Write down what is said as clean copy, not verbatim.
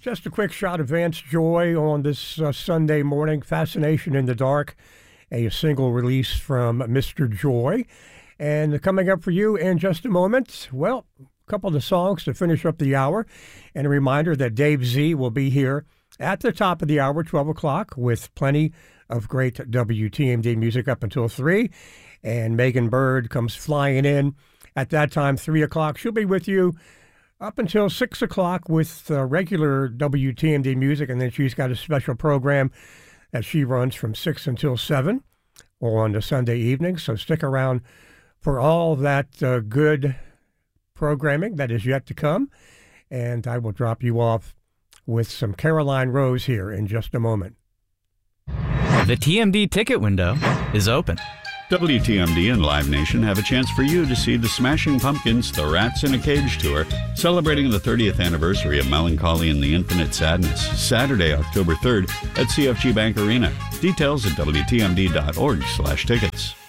Just a quick shot of Vance Joy on this Sunday morning. Fascination in the Dark, a single release from Mr. Joy. And coming up for you in just a moment, well, a couple of the songs to finish up the hour. And a reminder that Dave Z will be here at the top of the hour, 12 o'clock, with plenty of great WTMD music up until 3. And Megan Bird comes flying in at that time, 3 o'clock. She'll be with you up until 6 o'clock with regular WTMD music, and then she's got a special program that she runs from 6 until 7 on the Sunday evening. So stick around for all that good programming that is yet to come, and I will drop you off with some Caroline Rose here in just a moment. The TMD ticket window is open. WTMD and Live Nation have a chance for you to see the Smashing Pumpkins' The Rats in a Cage tour, celebrating the 30th anniversary of Melancholy and the Infinite Sadness, Saturday, October 3rd at CFG Bank Arena. Details at WTMD.org/tickets.